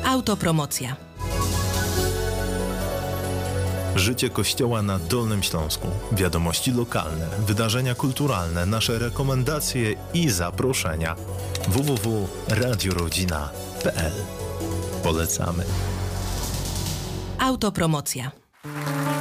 Autopromocja. Życie Kościoła na Dolnym Śląsku. Wiadomości lokalne, wydarzenia kulturalne, nasze rekomendacje i zaproszenia. www.radiorodzina.pl. Polecamy. Autopromocja.